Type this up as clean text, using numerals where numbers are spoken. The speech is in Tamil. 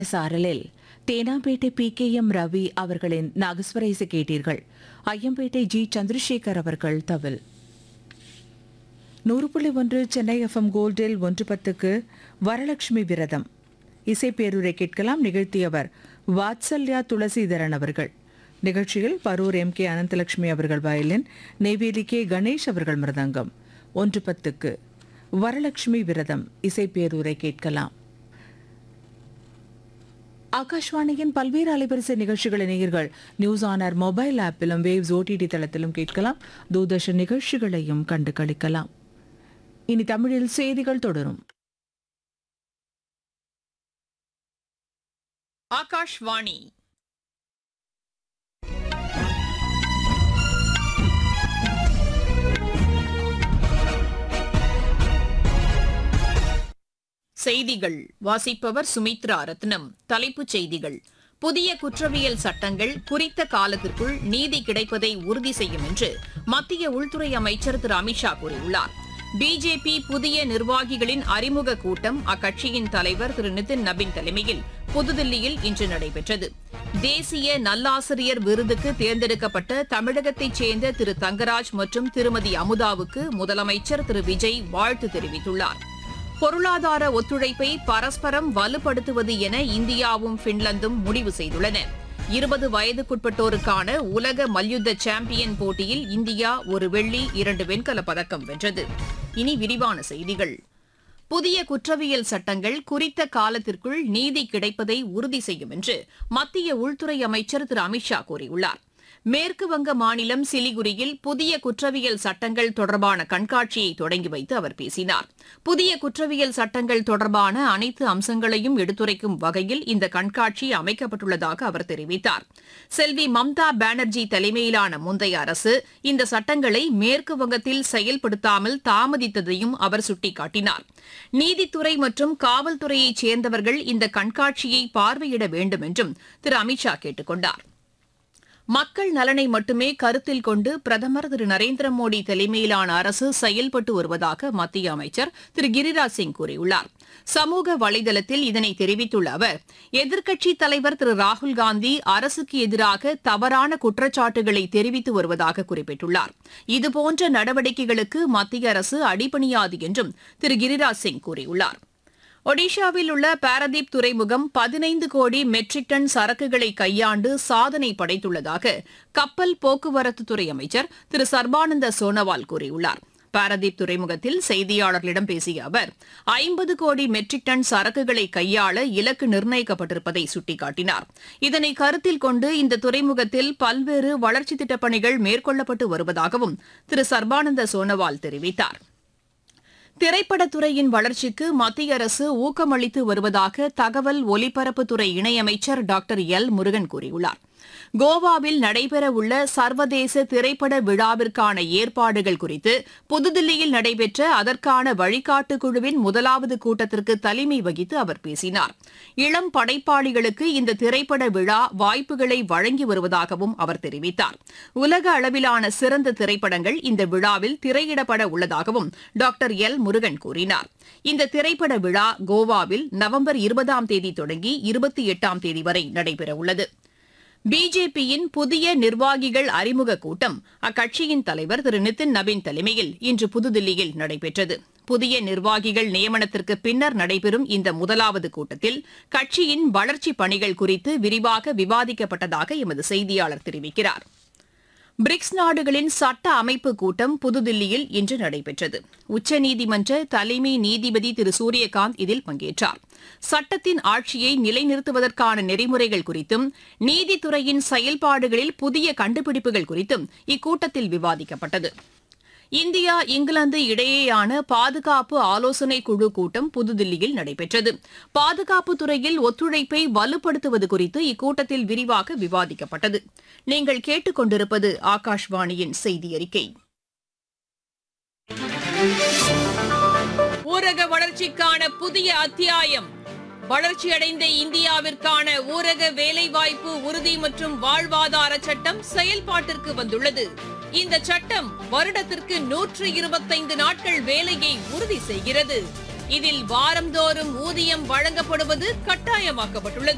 சாரலில் தேனாம்பேட்டை PKM ரவி அவர்களின் நாகஸ்வர இசை கேட்டீர்கள். ஐயம்பேட்டை G சந்திரசேகர் அவர்கள் தவில். 100.1 சென்னை FM கோல்டில் 1:10க்கு வரலட்சுமி விரதம் இசை பேருரை கேட்கலாம். நிகழ்த்தியவர் வாத்சல்யா துளசிதரன் அவர்கள். நிகழ்ச்சியில் பரூர் MK அனந்தலட்சுமி அவர்கள் வயலின், நெய்வேலி K கணேஷ் அவர்கள் மிருதங்கம். 1:10க்கு வரலட்சுமி விரதம் இசை பேருரை கேட்கலாம். ஆகாஷ்வாணியின் பல்வேறு அலைவரிசை நிகழ்ச்சிகளை நேயர்கள் news honour mobile ஆப்பிலும் waves OTT தளத்திலும் கேட்கலாம். தூர்தர்ஷன் நிகழ்ச்சிகளையும் கண்டு களிக்கலாம். இனி தமிழில் செய்திகள் தொடரும். ஆகாஷ்வாணி செய்திகள் வாசிப்பவர் சுமித்ரா ரத்னம். தலைப்புச் செய்திகள்: புதிய குற்றவியல் சட்டங்கள் குறித்த காலத்திற்குள் நீதி கிடைப்பதை உறுதி செய்யும் என்று மத்திய உள்துறை அமைச்சர் திரு அமித்ஷா கூறியுள்ளார். பிஜேபி புதிய நிர்வாகிகளின் அறிமுக கூட்டம் அக்கட்சியின் தலைவர் திரு நிதின் நபின் தலைமையில் புதுதில்லியில் இன்று நடைபெற்றது. தேசிய நல்லாசிரியர் விருதுக்கு தேர்ந்தெடுக்கப்பட்ட தமிழகத்தைச் சேர்ந்த திரு தங்கராஜ் மற்றும் திருமதி அமுதாவுக்கு முதலமைச்சர் திரு விஜய் வாழ்த்து தெரிவித்துள்ளார். பொருளாதார ஒத்துழைப்பை பரஸ்பரம் வலுப்படுத்துவது என இந்தியாவும் பின்லாந்தும் முடிவு செய்துள்ளன. 20 வயதுக்குட்பட்டோருக்கான உலக மல்யுத்த சாம்பியன் போட்டியில் இந்தியா ஒரு வெள்ளி 2 வெண்கலப் பதக்கம் வென்றது. இனி விரிவான செய்திகள். புதிய குற்றவியல் சட்டங்கள் குறித்த காலத்திற்குள் நீதி கிடைப்பதை உறுதி செய்யும் என்று மத்திய உள்துறை அமைச்சர் திரு அமித்ஷா கூறியுள்ளார். மேற்கு வங்க மாநிலம் சிலிகுரியில் புதிய குற்றவியல் சட்டங்கள் தொடர்பான கண்காட்சியை தொடங்கி வைத்து அவர் பேசினார். புதிய குற்றவியல் சட்டங்கள் தொடர்பான அனைத்து அம்சங்களையும் எடுத்துரைக்கும் வகையில் இந்த கண்காட்சி அமைக்கப்பட்டுள்ளதாக அவர் தெரிவித்தார். செல்வி மம்தா பானர்ஜி தலைமையிலான முந்தைய அரசு இந்த சட்டங்களை மேற்கு வங்கத்தில் செயல்படுத்தாமல் தாமதித்ததையும் அவர் சுட்டிக்காட்டினார். நீதித்துறை மற்றும் காவல்துறையைச் சேர்ந்தவர்கள் இந்த கண்காட்சியை பார்வையிட வேண்டும் என்றும் திரு அமித்ஷா கேட்டுக் கொண்டார். மக்கள் நலனை மட்டுமே கருத்தில் கொண்டு பிரதமர் திரு நரேந்திர மோடி தலைமையிலான அரசு செயல்பட்டு வருவதாக மத்திய அமைச்சர் திரு கிரிராஜ் சிங் கூறியுள்ளார். சமூக வலைதளத்தில் இதனை தெரிவித்துள்ள அவர், எதிர்க்கட்சித் தலைவர் திரு ராகுல்காந்தி அரசுக்கு எதிராக தவறான குற்றச்சாட்டுகளை தெரிவித்து வருவதாக குறிப்பிட்டுள்ளார். இதுபோன்ற நடவடிக்கைகளுக்கு மத்திய அரசு அடிபணியாது என்றும் திரு கிரிராஜ் சிங் கூறியுள்ளார். ஒடிஷாவில் உள்ள பாரதீப் துறைமுகம் 15 கோடி மெட்ரிக் டன் சரக்குகளை கையாண்டு சாதனை படைத்துள்ளதாக கப்பல் போக்குவரத்துத்துறை அமைச்சர் திரு சர்பானந்த சோனோவால் கூறியுள்ளார். பாரதீப் துறைமுகத்தில் செய்தியாளர்களிடம் பேசிய அவர், 50 கோடி மெட்ரிக் டன் சரக்குகளை கையாள இலக்கு நிர்ணயிக்கப்பட்டிருப்பதை சுட்டிக்காட்டினார். இதனை கருத்தில் கொண்டு இந்த துறைமுகத்தில் பல்வேறு வளர்ச்சித் திட்டப் பணிகள் மேற்கொள்ளப்பட்டு வருவதாகவும் திரு சர்பானந்த சோனோவால் தெரிவித்தார். திரைப்படத்துறையின் வளர்ச்சிக்கு மத்திய அரசு ஊக்கமளித்து வருவதாக தகவல் ஒலிபரப்புத்துறை இணையமைச்சர் டாக்டர் எல் முருகன் கூறியுள்ளார். கோவாவில் நடைபெறவுள்ள சர்வதேச திரைப்பட விழாவிற்கான ஏற்பாடுகள் குறித்து புதுதில்லியில் நடைபெற்ற அதற்கான வழிகாட்டு குழுவின் முதலாவது கூட்டத்திற்கு தலைமை வகித்து அவர் பேசினார். இளம் படைப்பாளிகளுக்கு இந்த திரைப்பட விழா வாய்ப்புகளை வழங்கி வருவதாகவும் அவர் தெரிவித்தார். உலக அளவிலான சிறந்த திரைப்படங்கள் இந்த விழாவில் திரையிடப்பட உள்ளதாகவும் டாக்டர் எல் முருகன் கூறினார். இந்த திரைப்பட விழா கோவாவில் நவம்பர் 20ஆம் தேதி தொடங்கி 28ஆம் தேதி வரை நடைபெறவுள்ளது. பிஜேபியின் புதிய நிர்வாகிகள் அறிமுக கூட்டம் அக்கட்சியின் தலைவர் திரு நிதின் நபின் தலைமையில் இன்று புதுதில்லியில் நடைபெற்றது. புதிய நிர்வாகிகள் நியமனத்திற்கு பின்னர் நடைபெறும் இந்த முதலாவது கூட்டத்தில் கட்சியின் வளர்ச்சிப் பணிகள் குறித்து விரிவாக விவாதிக்கப்பட்டதாக எமது செய்தியாளர் தெரிவிக்கிறார். பிரிக்ஸ் நாடுகளின் சட்ட அமைப்பு கூட்டம் புதுதில்லியில் இன்று நடைபெற்றது. உச்சநீதிமன்ற தலைமை நீதிபதி திரு சூரியகாந்த் இதில் பங்கேற்றார். சட்டத்தின் ஆட்சியை நிலைநிறுத்துவதற்கான நெறிமுறைகள் குறித்தும் நீதித்துறையின் செயல்பாடுகளில் புதிய கண்டுபிடிப்புகள் குறித்தும் இக்கூட்டத்தில் விவாதிக்கப்பட்டது. இந்தியா இங்கிலாந்து இடையேயான பாதுகாப்பு ஆலோசனை குழு கூட்டம் புதுதில்லியில் நடைபெற்றது. பாதுகாப்பு துறையில் ஒத்துழைப்பை வலுப்படுத்துவது குறித்து இக்கூட்டத்தில் விரிவாக விவாதிக்கப்பட்டது. நீங்கள் கேட்டுக்கொண்டிருப்பது ஆகாஷ்வாணியின் செய்தி அறிக்கை. ஊரக வளர்ச்சிக்கான புதிய அத்தியாயம். வளர்ச்சியடைந்த இந்தியாவிற்கான ஊரக வேலைவாய்ப்பு உறுதி மற்றும் வாழ்வாதார சட்டம் செயல்பாட்டிற்கு வந்துள்ளது. இந்த சட்டம் வருடத்திற்கு 125 நாட்கள் வேலையை உறுதி செய்கிறது. இதில் வாரந்தோறும் ஊதியம் வழங்கப்படுவது கட்டாயமாக்கப்பட்டுள்ளது.